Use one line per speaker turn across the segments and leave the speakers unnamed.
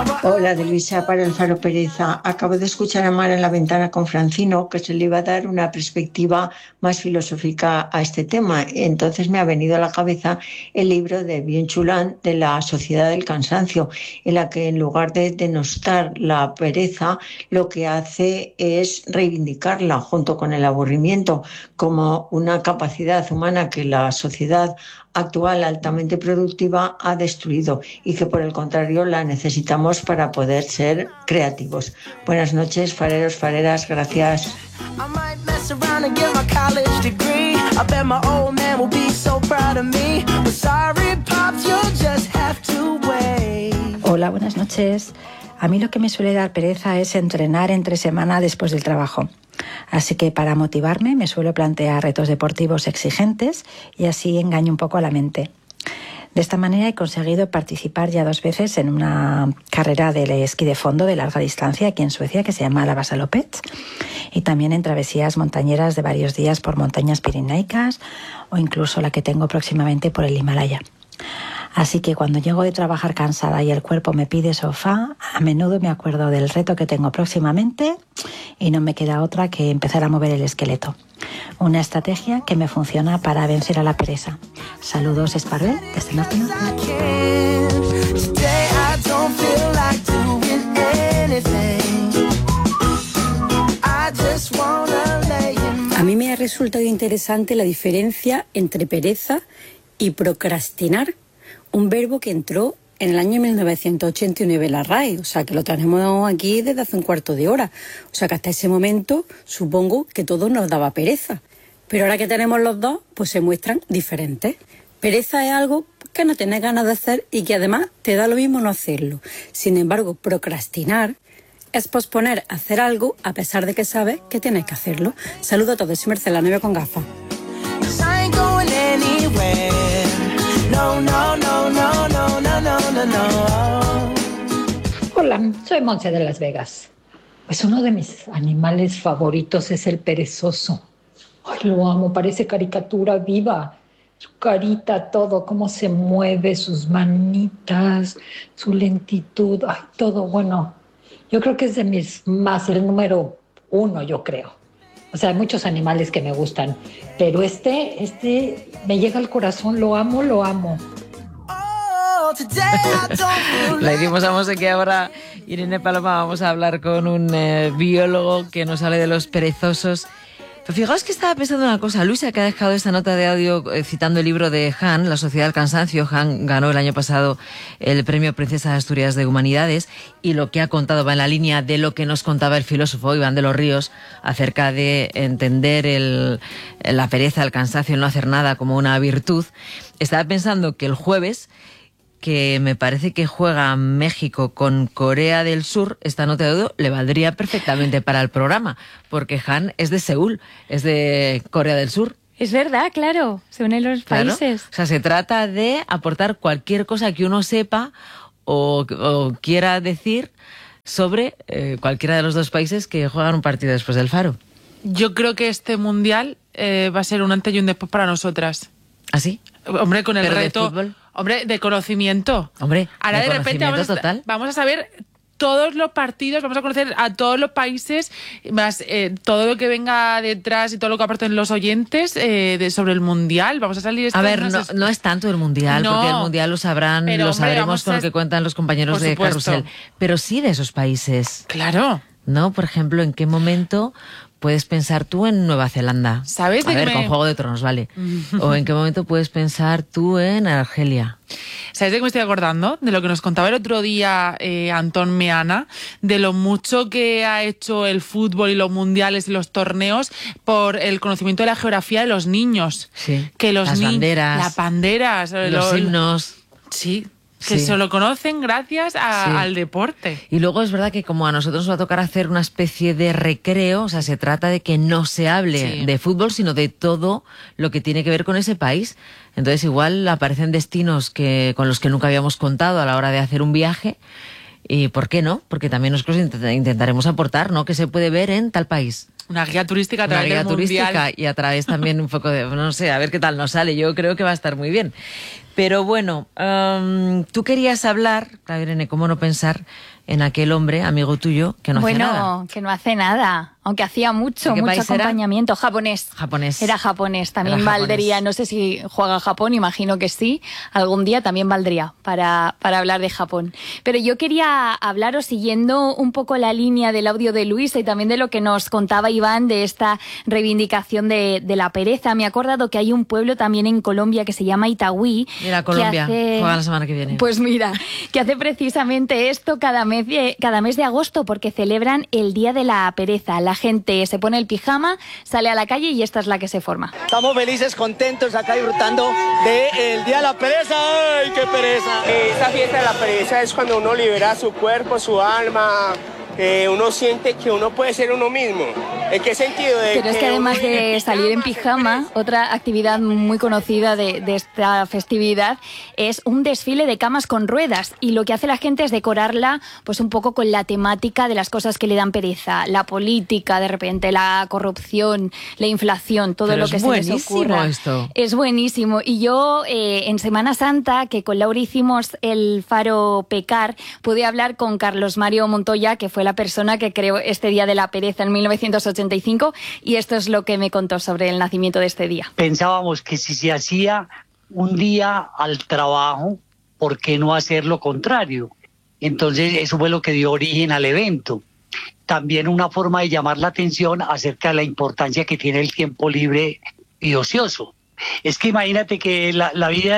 Hola, de Luisa para el Faro Pereza. Acabo de escuchar a Mar en la ventana con Francino que se le iba a dar una perspectiva más filosófica a este tema. Entonces me ha venido a la cabeza el libro de Byung-Chul de La Sociedad del Cansancio, en la que en lugar de denostar la pereza, lo que hace es reivindicarla junto con el aburrimiento como una capacidad humana que la sociedad actual altamente productiva ha destruido y que por el contrario la necesitamos para poder ser creativos. Buenas noches, fareros, fareras, gracias.
Hola, buenas noches. A mí lo que me suele dar pereza es entrenar entre semana después del trabajo. Así que para motivarme me suelo plantear retos deportivos exigentes y así engaño un poco a la mente. De esta manera he conseguido participar ya 2 veces en una carrera de esquí de fondo de larga distancia aquí en Suecia que se llama la Vasaloppet y también en travesías montañeras de varios días por montañas pirenaicas o incluso la que tengo próximamente por el Himalaya. Así que cuando llego de trabajar cansada y el cuerpo me pide sofá, a menudo me acuerdo del reto que tengo próximamente y no me queda otra que empezar a mover el esqueleto. Una estrategia que me funciona para vencer a la pereza. Saludos, Esparvel, desde Norte.
A mí me ha resultado interesante la diferencia entre pereza y procrastinar, un verbo que entró en el año 1989 en la RAE, o sea que lo tenemos aquí desde hace un cuarto de hora. O sea que hasta ese momento supongo que todo nos daba pereza. Pero ahora que tenemos los dos, pues se muestran diferentes. Pereza es algo que no tienes ganas de hacer y que además te da lo mismo no hacerlo. Sin embargo, procrastinar es posponer hacer algo a pesar de que sabes que tienes que hacerlo. Saludos a todos, soy Marcela, 9 con gafas.
Hola, soy Monse de Las Vegas. Pues uno de mis animales favoritos es el perezoso. Ay, lo amo, parece caricatura viva. Su carita, todo, cómo se mueve, sus manitas, su lentitud, ay, todo, bueno. Yo creo que es de mis más, el número 1, yo creo. O sea, hay muchos animales que me gustan, pero este me llega al corazón, lo amo, lo amo.
Le dimos a Monse que ahora, Irene Paloma, vamos a hablar con un biólogo que nos hable de los perezosos. Pero fijaos que estaba pensando una cosa. Luisa, que ha dejado esta nota de audio citando el libro de Han, La Sociedad del Cansancio. Han ganó el año pasado el premio Princesa de Asturias de Humanidades y lo que ha contado va en la línea de lo que nos contaba el filósofo Iván de los Ríos acerca de entender la pereza, el cansancio, el no hacer nada como una virtud. Estaba pensando que el jueves, que me parece que juega México con Corea del Sur, esta nota de audio le valdría perfectamente para el programa, porque Han es de Seúl, es de Corea del Sur.
Es verdad, claro, se unen los países.
O sea, se trata de aportar cualquier cosa que uno sepa o quiera decir sobre cualquiera de los dos países que juegan un partido después del Faro.
Yo creo que este mundial va a ser un antes y un después para nosotras.
¿Ah, sí?
Hombre, con el
¿Pero
reto...
de fútbol?
Hombre, de conocimiento.
Hombre,
ahora de repente vamos a saber todos los partidos, vamos a conocer a todos los países, más todo lo que venga detrás y todo lo que aporten los oyentes sobre el Mundial. Vamos a salir...
A ver, no es tanto el Mundial, porque el Mundial lo sabrán, pero, lo sabremos con lo que cuentan los compañeros de Carrusel. Pero sí de esos países.
Claro.
¿No? Por ejemplo, ¿en qué momento puedes pensar tú en Nueva Zelanda?
¿Sabes?
A ver, con Juego de Tronos, vale. ¿O en qué momento puedes pensar tú en Argelia?
¿Sabes de qué me estoy acordando? De lo que nos contaba el otro día Antón Meana, de lo mucho que ha hecho el fútbol y los mundiales y los torneos por el conocimiento de la geografía de los niños.
Sí.
Que los
las banderas.
Las banderas.
Los himnos.
Sí. Que se lo conocen gracias al deporte.
Y luego es verdad que como a nosotros nos va a tocar hacer una especie de recreo, o sea, se trata de que no se hable de fútbol, sino de todo lo que tiene que ver con ese país. Entonces igual aparecen destinos con los que nunca habíamos contado a la hora de hacer un viaje. ¿Y por qué no? Porque también nosotros intentaremos aportar, ¿no? ¿Qué se puede ver en tal país?
Una guía turística a través del Mundial.
Y a través también un poco de, no sé, a ver qué tal nos sale. Yo creo que va a estar muy bien. Pero bueno, tú querías hablar, claro, Irene, ¿cómo no pensar en aquel hombre, amigo tuyo, que no hace nada?
Bueno, que no hace nada, aunque hacía mucho acompañamiento.
Japonés.
Era japonés, también
Era
valdría,
japonés.
no sé si juega a Japón, imagino que sí, algún día también valdría para hablar de Japón. Pero yo quería hablaros siguiendo un poco la línea del audio de Luisa y también de lo que nos contaba Iván de esta reivindicación de la pereza. Me he acordado que hay un pueblo también en Colombia que se llama Itagüí.
Mira, Colombia, juega la semana que viene.
Pues mira, que hace precisamente esto cada mes de agosto porque celebran el Día de la Pereza. La gente se pone el pijama, sale a la calle y esta es la que se forma.
Estamos felices, contentos acá disfrutando del Día de la Pereza. ¡Ay, qué pereza!
Esta fiesta de la pereza es cuando uno libera su cuerpo, su alma, uno siente que uno puede ser uno mismo. ¿En qué sentido?
Pero es que además de salir en pijama, otra actividad muy conocida de esta festividad es un desfile de camas con ruedas, y lo que hace la gente es decorarla pues un poco con la temática de las cosas que le dan pereza, la política, de repente la corrupción, la inflación, todo lo que se les ocurra.
Esto.
Es buenísimo. Y yo en Semana Santa, que con Laura hicimos el Faro Pecar, pude hablar con Carlos Mario Montoya, que fue la persona que creó este Día de la Pereza en 1985, y esto es lo que me contó sobre el nacimiento de este día.
Pensábamos que si se hacía un día al trabajo, ¿por qué no hacer lo contrario? Entonces eso fue lo que dio origen al evento. También una forma de llamar la atención acerca de la importancia que tiene el tiempo libre y ocioso. Es que imagínate que la vida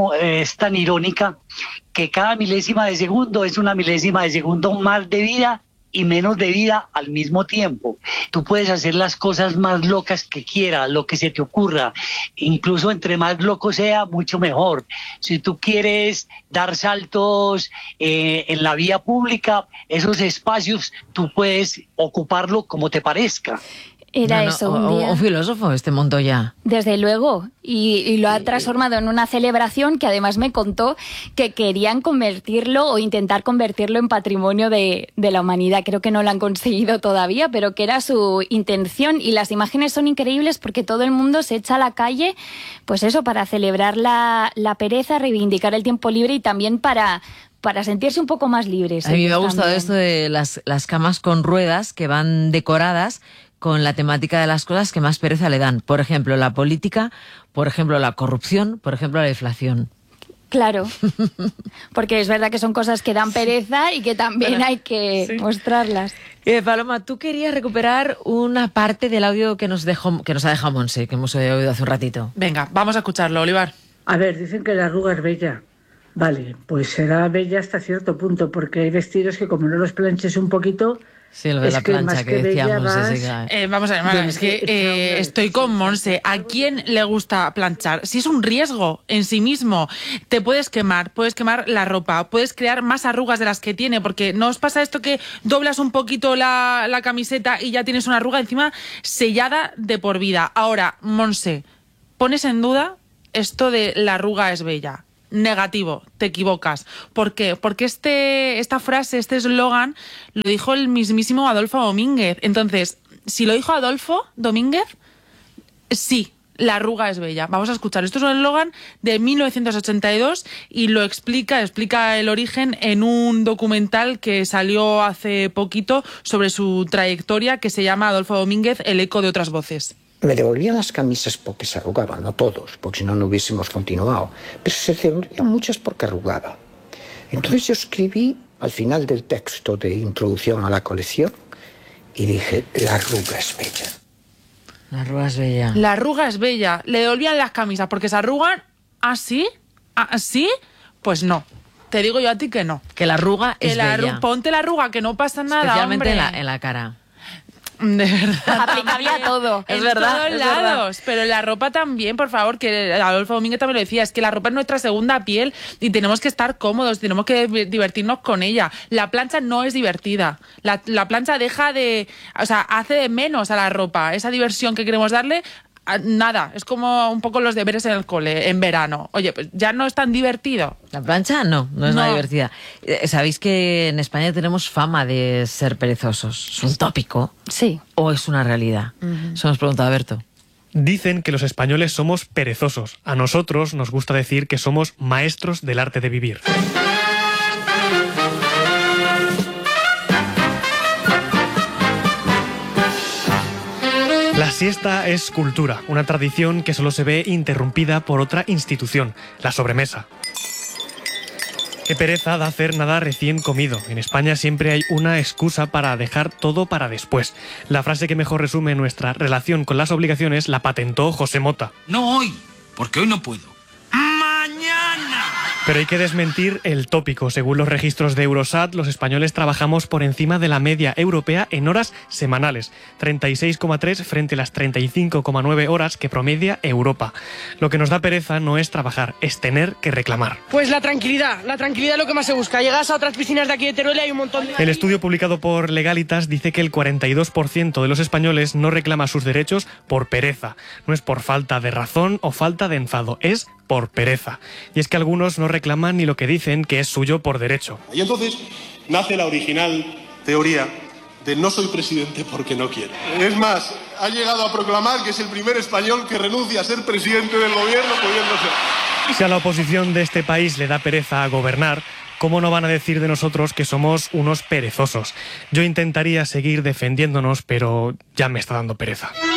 es tan irónica que cada milésima de segundo es una milésima de segundo más de vida y menos de vida al mismo tiempo. Tú puedes hacer las cosas más locas que quieras, lo que se te ocurra. Incluso entre más loco sea, mucho mejor. Si tú quieres dar saltos en la vía pública, esos espacios tú puedes ocuparlo como te parezca.
Era eso, un día.
Un filósofo, este Montoya.
Desde luego, y lo ha transformado en una celebración que además me contó que querían convertirlo o intentar convertirlo en patrimonio de la humanidad. Creo que no lo han conseguido todavía, pero que era su intención, y las imágenes son increíbles porque todo el mundo se echa a la calle, pues eso, para celebrar la pereza, reivindicar el tiempo libre y también para sentirse un poco más libres.
A mí me ha gustado esto de las camas con ruedas que van decoradas con la temática de las cosas que más pereza le dan. Por ejemplo, la política, por ejemplo, la corrupción, por ejemplo, la inflación.
Claro, porque es verdad que son cosas que dan pereza y que también hay que mostrarlas.
Paloma, tú querías recuperar una parte del audio que nos ha dejado Monse, que hemos oído hace un ratito.
Venga, vamos a escucharlo, Olivar.
A ver, dicen que la arruga es bella. Vale, pues será bella hasta cierto punto, porque hay vestidos que como no los planches un poquito...
Sí, lo de la plancha que decíamos.
Vamos a ver, es que estoy con Monse. ¿A quién le gusta planchar? Si es un riesgo en sí mismo, te puedes quemar la ropa, puedes crear más arrugas de las que tiene, porque ¿no os pasa esto que doblas un poquito la camiseta y ya tienes una arruga encima sellada de por vida? Ahora, Monse, ¿pones en duda esto de la arruga es bella? Negativo, te equivocas. ¿Por qué? Porque esta frase, este eslogan, lo dijo el mismísimo Adolfo Domínguez. Entonces, si lo dijo Adolfo Domínguez, sí, la arruga es bella. Vamos a escuchar. Esto es un eslogan de 1982 y lo explica el origen en un documental que salió hace poquito sobre su trayectoria, que se llama Adolfo Domínguez, el eco de otras voces.
Me devolvían las camisas porque se arrugaban, no todos, porque si no, no hubiésemos continuado. Pero se devolvían muchas porque arrugaban. Entonces yo escribí al final del texto de introducción a la colección y dije, la arruga es bella.
La arruga es bella.
La arruga es bella. Le devolvían las camisas porque se arrugan. ¿Así? ¿Así? Pues no. Te digo yo a ti que no.
Que la arruga es bella.
Ponte la arruga, que no pasa nada,
especialmente
hombre.
en la cara.
De verdad.
Aplicable a todo.
Es verdad. En todos lados. Pero la ropa también, por favor, que Adolfo Domínguez también lo decía, es que la ropa es nuestra segunda piel y tenemos que estar cómodos, tenemos que divertirnos con ella. La plancha no es divertida. La plancha hace de menos a la ropa. Esa diversión que queremos darle, nada. Es como un poco los deberes en el cole, en verano. Oye, pues ya no es tan divertido.
La plancha no es nada divertida. ¿Sabéis que en España tenemos fama de ser perezosos? ¿Es un tópico?
Sí.
¿O es una realidad? Eso nos pregunta Alberto.
Dicen que los españoles somos perezosos. A nosotros nos gusta decir que somos maestros del arte de vivir. La siesta es cultura, una tradición que solo se ve interrumpida por otra institución, la sobremesa. Qué pereza da hacer nada recién comido. En España siempre hay una excusa para dejar todo para después. La frase que mejor resume nuestra relación con las obligaciones la patentó José Mota.
No hoy, porque hoy no puedo. ¡Mañana!
Pero hay que desmentir el tópico. Según los registros de Eurostat, los españoles trabajamos por encima de la media europea en horas semanales, 36,3 frente a las 35,9 horas que promedia Europa. Lo que nos da pereza no es trabajar, es tener que reclamar.
Pues la tranquilidad es lo que más se busca. Llegas a otras piscinas de aquí de Teruel y hay un montón de...
El estudio publicado por Legalitas dice que el 42% de los españoles no reclama sus derechos por pereza. No es por falta de razón o falta de enfado, es por pereza. Y es que algunos no reclaman ni lo que dicen que es suyo por derecho.
Y entonces nace la original teoría de no soy presidente porque no quiero. Es más, ha llegado a proclamar que es el primer español que renuncia a ser presidente del gobierno pudiendo ser.
Si a la oposición de este país le da pereza a gobernar, ¿cómo no van a decir de nosotros que somos unos perezosos? Yo intentaría seguir defendiéndonos, pero ya me está dando pereza.